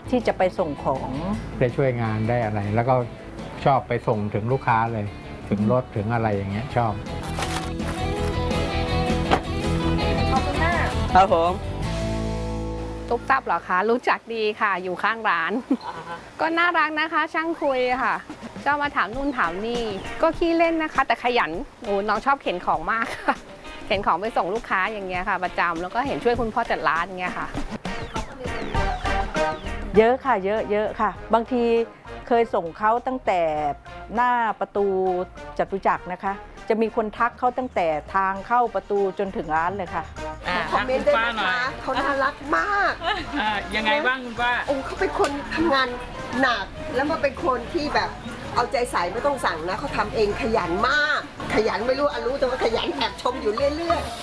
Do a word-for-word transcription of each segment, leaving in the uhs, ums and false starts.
ที่จะไปส่งของได้ช่วยงานได้อะไรแล้วก็ชอบไปส่งถึงลูกค้าเลยถึงรถถึงอะไรอย่างเงี้ยชอบขอบคุณมากครับผมตุ๊กตับเหรอคะรู้จักดีค่ะอยู่ข้างร้าน ก็น่ารักนะคะช่างคุยค่ะก็มาถามนู่นถามนี่ก็ขี้เล่นนะคะแต่ขยันโอ้น้องชอบเข็นของมากค่ะเข็นของไปส่งลูกค้าอย่างเงี้ยค่ะประจำแล้วก็เห็นช่วยคุณพ่อจัดร้านเงี้ยค่ะเยอะค่ะเยอะเยอะค่ะบางทีเคยส่งเขาตั้งแต่หน้าประตูจตุจักรนะคะจะมีคนทักเขาตั้งแต่ทางเข้าประตูจนถึงร้านเลยค่ะคอมเมนต์ด้วยนะคะเขาน่ารักมากยังไงบ้างคุณป้าองค์เขาเป็นคนทำงานหนักแล้วก็เป็นคนที่แบบเอาใจใส่ไม่ต้องสั่งนะเขาทำเองขยันมากขยันไม่รู้อ่ะรู้แต่ว่าขยันแอบชมอยู่เรื่อยๆ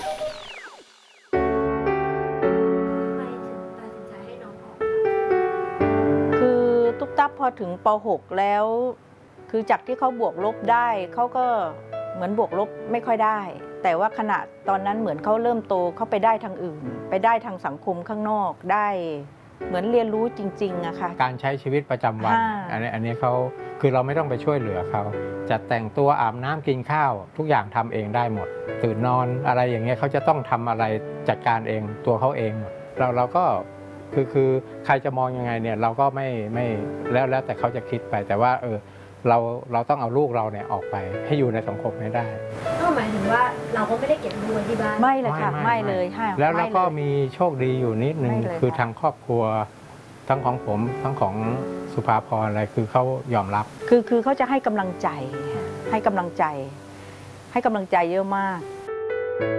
ตุ๊กตับพอถึงป หก แล้วคือจากที่เขาบวกลบได้เขาก็เหมือนบวกลบไม่ค่อยได้แต่ว่าขณะตอนนั้นเหมือนเขาเริ่มโตเขาไปได้ทางอื่นไปได้ทางสังคมข้างนอกได้เหมือนเรียนรู้จริงๆอะค่ะการใช้ชีวิตประจำวันอันนี้อันนี้เขาคือเราไม่ต้องไปช่วยเหลือเขาจัดแต่งตัวอาบน้ำกินข้าวทุกอย่างทำเองได้หมดตื่นนอนอะไรอย่างเงี้ยเขาจะต้องทำอะไรจัดการเองตัวเขาเองหมดเราเราก็คือคือใครจะมองยังไงเนี่ยเราก็ไม่ไม่แล้วแล้วแต่เขาจะคิดไปแต่ว่าเออเราเราต้องเอาลูกเราเนี่ยออกไปให้อยู่ในสังคมให้ได้ก็หมายถึงว่าเราก็ไม่ได้เก็บดูที่บ้านไม่เลยค่ะไม่เลยค่ะแล้วเราก็มีโชคดีอยู่นิดนึงคือทางครอบครัวทั้งของผมทั้งของสุภาพรอะไรคือเขายอมรับคือคือเขาจะให้กำลังใจให้กำลังใจให้กำลังใจเยอะมาก